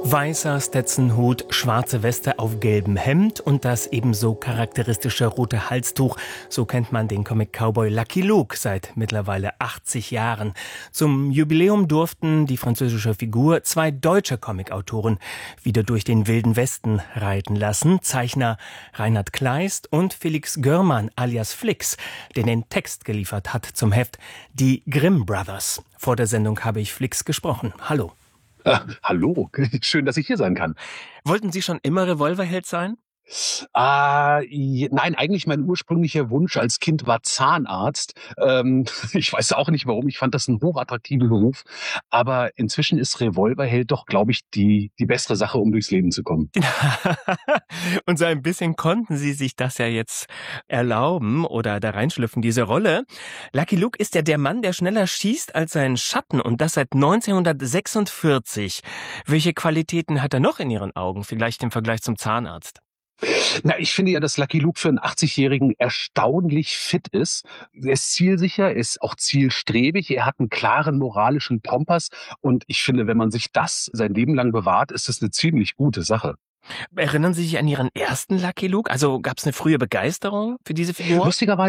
Weißer Stetsonhut, schwarze Weste auf gelbem Hemd und das ebenso charakteristische rote Halstuch. So kennt man den Comic-Cowboy Lucky Luke seit mittlerweile 80 Jahren. Zum Jubiläum durften die französische Figur 2 deutsche Comicautoren wieder durch den wilden Westen reiten lassen. Zeichner Reinhard Kleist und Felix Görmann alias Flix, der den Text geliefert hat zum Heft Die Grimm Brothers. Vor der Sendung habe ich Flix gesprochen. Hallo. Hallo, schön, dass ich hier sein kann. Wollten Sie schon immer Revolverheld sein? Nein, eigentlich mein ursprünglicher Wunsch als Kind war Zahnarzt. Ich weiß auch nicht warum, ich fand das einen hochattraktiven Beruf. Aber inzwischen ist Revolverheld doch, glaube ich, die bessere Sache, um durchs Leben zu kommen. Und so ein bisschen konnten Sie sich das ja jetzt erlauben oder da reinschlüpfen, diese Rolle. Lucky Luke ist ja der Mann, der schneller schießt als sein Schatten und das seit 1946. Welche Qualitäten hat er noch in Ihren Augen, vielleicht im Vergleich zum Zahnarzt? Na, ich finde ja, dass Lucky Luke für einen 80-Jährigen erstaunlich fit ist. Er ist zielsicher, er ist auch zielstrebig, er hat einen klaren moralischen Kompass und ich finde, wenn man sich das sein Leben lang bewahrt, ist das eine ziemlich gute Sache. Erinnern Sie sich an Ihren ersten Lucky Luke? Also gab es eine frühe Begeisterung für diese Figur?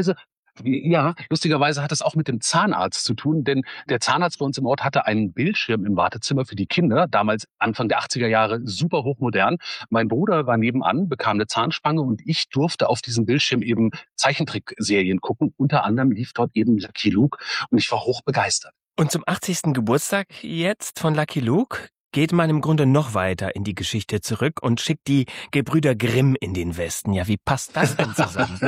Lustigerweise hat es auch mit dem Zahnarzt zu tun, denn der Zahnarzt bei uns im Ort hatte einen Bildschirm im Wartezimmer für die Kinder, damals Anfang der 80er Jahre, super hochmodern. Mein Bruder war nebenan, bekam eine Zahnspange und ich durfte auf diesem Bildschirm eben Zeichentrickserien gucken. Unter anderem lief dort eben Lucky Luke und ich war hochbegeistert. Und zum 80. Geburtstag jetzt von Lucky Luke geht man im Grunde noch weiter in die Geschichte zurück und schickt die Gebrüder Grimm in den Westen. Ja, wie passt das denn zusammen?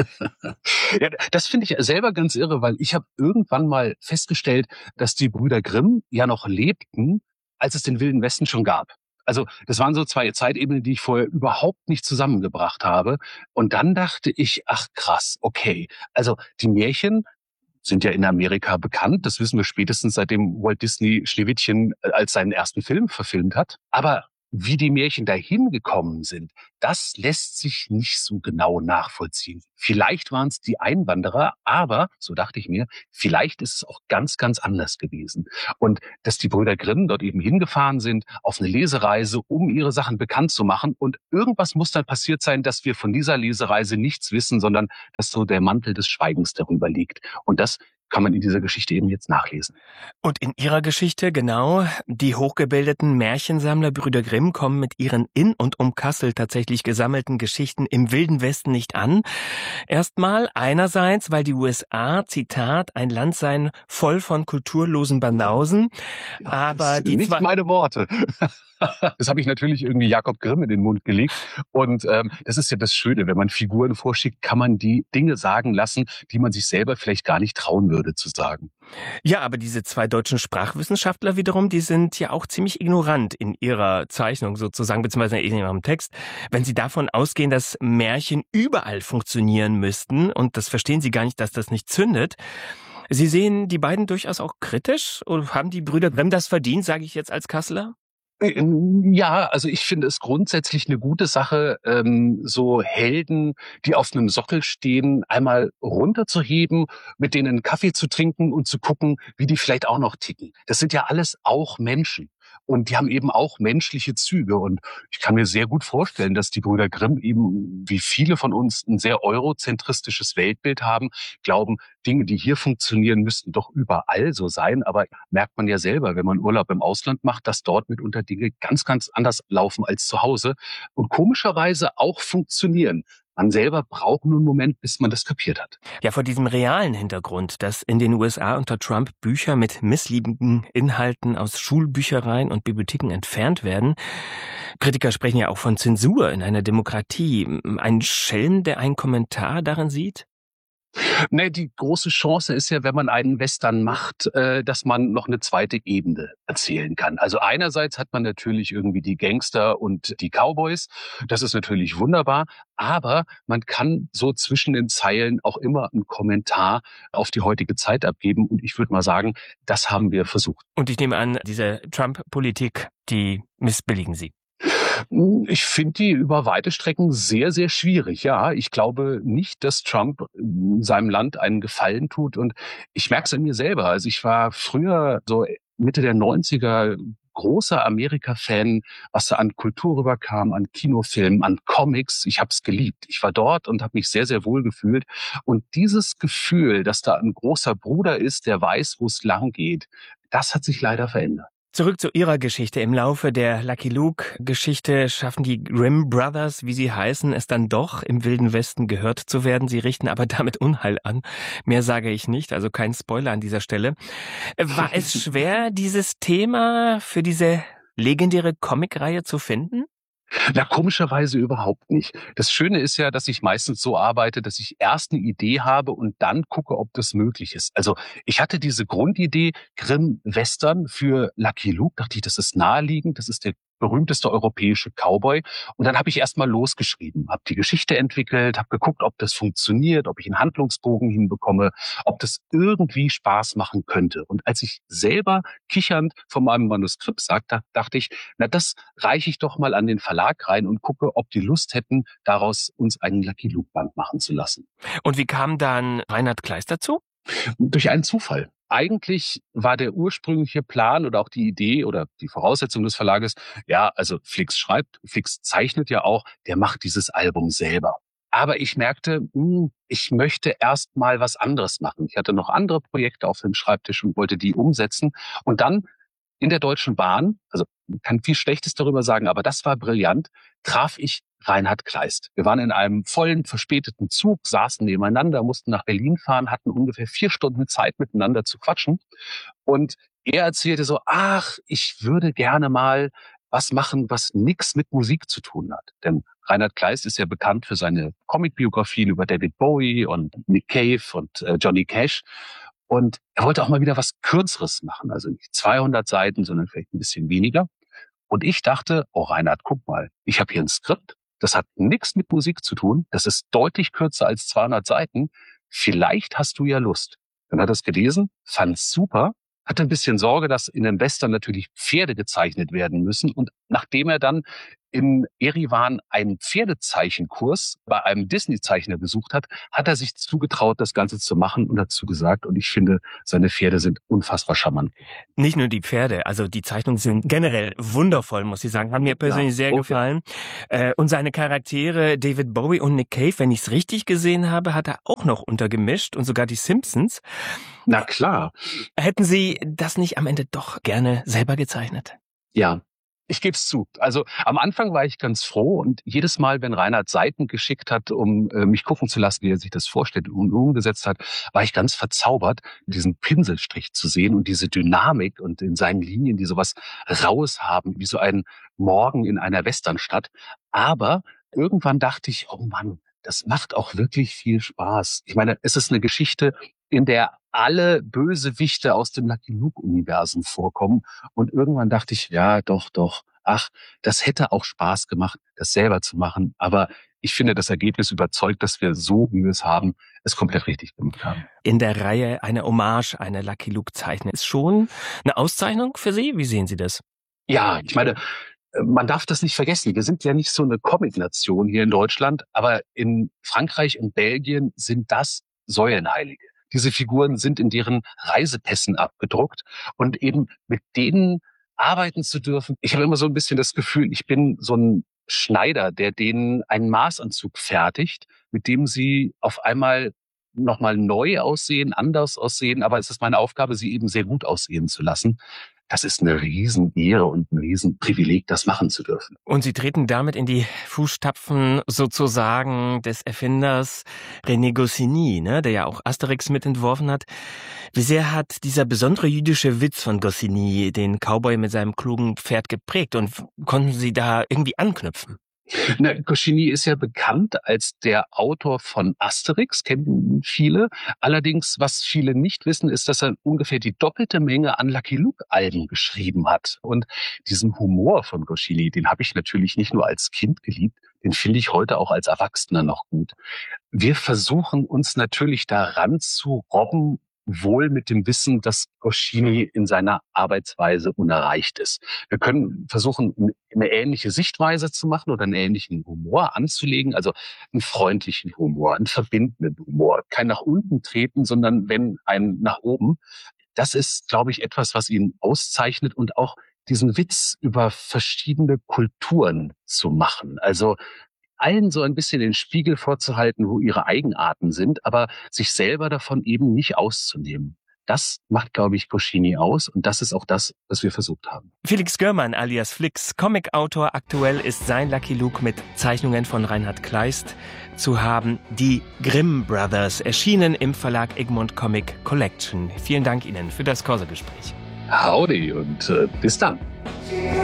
Ja, das finde ich selber ganz irre, weil ich habe irgendwann mal festgestellt, dass die Brüder Grimm ja noch lebten, als es den Wilden Westen schon gab. Also das waren so 2 Zeitebenen, die ich vorher überhaupt nicht zusammengebracht habe. Und dann dachte ich, ach krass, okay. Also die Märchen sind ja in Amerika bekannt. Das wissen wir spätestens, seitdem Walt Disney Schneewittchen als seinen ersten Film verfilmt hat. Aber wie die Märchen dahin gekommen sind, das lässt sich nicht so genau nachvollziehen. Vielleicht waren es die Einwanderer, aber, so dachte ich mir, vielleicht ist es auch ganz, ganz anders gewesen. Und dass die Brüder Grimm dort eben hingefahren sind, auf eine Lesereise, um ihre Sachen bekannt zu machen. Und irgendwas muss dann passiert sein, dass wir von dieser Lesereise nichts wissen, sondern dass so der Mantel des Schweigens darüber liegt. Und das kann man in dieser Geschichte eben jetzt nachlesen. Und in ihrer Geschichte, genau, die hochgebildeten Märchensammler Brüder Grimm kommen mit ihren in und um Kassel tatsächlich gesammelten Geschichten im Wilden Westen nicht an. Erstmal einerseits, weil die USA, Zitat, ein Land seien voll von kulturlosen Banausen. Ja, Aber das sind nicht meine Worte. Das habe ich natürlich irgendwie Jakob Grimm in den Mund gelegt. Und das ist ja das Schöne, wenn man Figuren vorschickt, kann man die Dinge sagen lassen, die man sich selber vielleicht gar nicht trauen würde zu sagen. Ja, aber diese 2 deutschen Sprachwissenschaftler wiederum, die sind ja auch ziemlich ignorant in ihrer Zeichnung sozusagen, beziehungsweise in ihrem Text. Wenn sie davon ausgehen, dass Märchen überall funktionieren müssten, und das verstehen sie gar nicht, dass das nicht zündet. Sie sehen die beiden durchaus auch kritisch? Oder haben die Brüder Grimm das verdient, sage ich jetzt als Kasseler? Ja, also ich finde es grundsätzlich eine gute Sache, so Helden, die auf einem Sockel stehen, einmal runterzuheben, mit denen einen Kaffee zu trinken und zu gucken, wie die vielleicht auch noch ticken. Das sind ja alles auch Menschen. Und die haben eben auch menschliche Züge. Und ich kann mir sehr gut vorstellen, dass die Brüder Grimm eben, wie viele von uns, ein sehr eurozentristisches Weltbild haben, glauben, Dinge, die hier funktionieren, müssten doch überall so sein. Aber merkt man ja selber, wenn man Urlaub im Ausland macht, dass dort mitunter Dinge ganz, ganz anders laufen als zu Hause und komischerweise auch funktionieren. Man selber braucht nur einen Moment, bis man das kapiert hat. Ja, vor diesem realen Hintergrund, dass in den USA unter Trump Bücher mit missliebenden Inhalten aus Schulbüchereien und Bibliotheken entfernt werden. Kritiker sprechen ja auch von Zensur in einer Demokratie. Ein Schelm, der einen Kommentar darin sieht? Ne, die große Chance ist ja, wenn man einen Western macht, dass man noch eine zweite Ebene erzählen kann. Also einerseits hat man natürlich irgendwie die Gangster und die Cowboys. Das ist natürlich wunderbar. Aber man kann so zwischen den Zeilen auch immer einen Kommentar auf die heutige Zeit abgeben. Und ich würde mal sagen, das haben wir versucht. Und ich nehme an, diese Trump-Politik, die missbilligen Sie. Ich finde die über weite Strecken sehr, sehr schwierig. Ja, ich glaube nicht, dass Trump seinem Land einen Gefallen tut. Und ich merke es an mir selber. Also ich war früher so Mitte der 90er großer Amerika-Fan, was da an Kultur rüberkam, an Kinofilmen, an Comics. Ich habe es geliebt. Ich war dort und habe mich sehr, sehr wohl gefühlt. Und dieses Gefühl, dass da ein großer Bruder ist, der weiß, wo es lang geht, das hat sich leider verändert. Zurück zu Ihrer Geschichte. Im Laufe der Lucky Luke-Geschichte schaffen die Grimm Brothers, wie sie heißen, es dann doch, im Wilden Westen gehört zu werden. Sie richten aber damit Unheil an. Mehr sage ich nicht, also kein Spoiler an dieser Stelle. War es schwer, dieses Thema für diese legendäre Comicreihe zu finden? Na, komischerweise überhaupt nicht. Das Schöne ist ja, dass ich meistens so arbeite, dass ich erst eine Idee habe und dann gucke, ob das möglich ist. Also ich hatte diese Grundidee, Grimm-Western für Lucky Luke, dachte ich, das ist naheliegend, das ist der berühmteste europäische Cowboy. Und dann habe ich erst mal losgeschrieben, habe die Geschichte entwickelt, habe geguckt, ob das funktioniert, ob ich einen Handlungsbogen hinbekomme, ob das irgendwie Spaß machen könnte. Und als ich selber kichernd von meinem Manuskript sagte, dachte ich, na, das reiche ich doch mal an den Verlag rein und gucke, ob die Lust hätten, daraus uns einen Lucky Luke Band machen zu lassen. Und wie kam dann Reinhard Kleist dazu? Durch einen Zufall. Eigentlich war der ursprüngliche Plan oder auch die Idee oder die Voraussetzung des Verlages, ja, also Flix schreibt, Flix zeichnet ja auch, der macht dieses Album selber. Aber ich merkte, ich möchte erst mal was anderes machen. Ich hatte noch andere Projekte auf dem Schreibtisch und wollte die umsetzen. Und dann in der Deutschen Bahn, also man kann viel Schlechtes darüber sagen, aber das war brillant, traf ich Reinhard Kleist. Wir waren in einem vollen, verspäteten Zug, saßen nebeneinander, mussten nach Berlin fahren, hatten ungefähr 4 Stunden Zeit, miteinander zu quatschen. Und er erzählte so, ach, ich würde gerne mal was machen, was nichts mit Musik zu tun hat. Denn Reinhard Kleist ist ja bekannt für seine Comicbiografien über David Bowie und Nick Cave und Johnny Cash. Und er wollte auch mal wieder was Kürzeres machen, also nicht 200 Seiten, sondern vielleicht ein bisschen weniger. Und ich dachte, oh Reinhard, guck mal, ich habe hier ein Skript, das hat nichts mit Musik zu tun, das ist deutlich kürzer als 200 Seiten. Vielleicht hast du ja Lust. Dann hat er es gelesen, fand's super, hatte ein bisschen Sorge, dass in den Western natürlich Pferde gezeichnet werden müssen. Und nachdem er dann in Erivan einen Pferdezeichenkurs bei einem Disney-Zeichner besucht hat, hat er sich zugetraut, das Ganze zu machen und dazu gesagt. Und ich finde, seine Pferde sind unfassbar charmant. Nicht nur die Pferde, also die Zeichnungen sind generell wundervoll, muss ich sagen. Haben mir persönlich sehr gefallen. Und seine Charaktere, David Bowie und Nick Cave, wenn ich es richtig gesehen habe, hat er auch noch untergemischt und sogar die Simpsons. Na klar. Hätten Sie das nicht am Ende doch gerne selber gezeichnet? Ja. Ich gebe es zu. Also am Anfang war ich ganz froh und jedes Mal, wenn Reinhard Seiten geschickt hat, um mich gucken zu lassen, wie er sich das vorstellt und umgesetzt hat, war ich ganz verzaubert, diesen Pinselstrich zu sehen und diese Dynamik und in seinen Linien, die sowas Raues haben, wie so ein Morgen in einer Westernstadt. Aber irgendwann dachte ich, oh Mann, das macht auch wirklich viel Spaß. Ich meine, es ist eine Geschichte, in der alle Bösewichte aus dem Lucky Luke-Universum vorkommen. Und irgendwann dachte ich, ja, doch, ach, das hätte auch Spaß gemacht, das selber zu machen. Aber ich finde, das Ergebnis überzeugt, dass wir so, wie wir es haben, es komplett richtig gemacht haben. In der Reihe eine Hommage, eine Lucky Luke-Zeichner. Ist schon eine Auszeichnung für Sie? Wie sehen Sie das? Ja, ich meine, man darf das nicht vergessen. Wir sind ja nicht so eine Comic-Nation hier in Deutschland, aber in Frankreich und Belgien sind das Säulenheilige. Diese Figuren sind in deren Reisepässen abgedruckt und eben mit denen arbeiten zu dürfen. Ich habe immer so ein bisschen das Gefühl, ich bin so ein Schneider, der denen einen Maßanzug fertigt, mit dem sie auf einmal nochmal neu aussehen, anders aussehen. Aber es ist meine Aufgabe, sie eben sehr gut aussehen zu lassen. Das ist eine Riesenehre und ein Riesenprivileg, das machen zu dürfen. Und Sie treten damit in die Fußstapfen sozusagen des Erfinders René Goscinny, ne, der ja auch Asterix mitentworfen hat. Wie sehr hat dieser besondere jüdische Witz von Goscinny den Cowboy mit seinem klugen Pferd geprägt und konnten Sie da irgendwie anknüpfen? Na, Goscinny ist ja bekannt als der Autor von Asterix, kennen viele. Allerdings, was viele nicht wissen, ist, dass er ungefähr die doppelte Menge an Lucky Luke-Alben geschrieben hat. Und diesen Humor von Goscinny, den habe ich natürlich nicht nur als Kind geliebt, den finde ich heute auch als Erwachsener noch gut. Wir versuchen uns natürlich daran zu robben, wohl mit dem Wissen, dass Goscinny in seiner Arbeitsweise unerreicht ist. Wir können versuchen, eine ähnliche Sichtweise zu machen oder einen ähnlichen Humor anzulegen, also einen freundlichen Humor, einen verbindenden Humor. Kein nach unten treten, sondern wenn ein nach oben. Das ist, glaube ich, etwas, was ihn auszeichnet und auch diesen Witz über verschiedene Kulturen zu machen. Also allen so ein bisschen den Spiegel vorzuhalten, wo ihre Eigenarten sind, aber sich selber davon eben nicht auszunehmen. Das macht, glaube ich, Goscinny aus und das ist auch das, was wir versucht haben. Felix Görmann alias Flix, Comicautor. Aktuell ist sein Lucky Luke mit Zeichnungen von Reinhard Kleist zu haben. Die Grimm Brothers, erschienen im Verlag Egmont Comic Collection. Vielen Dank Ihnen für das Corso-Gespräch. Howdy und bis dann.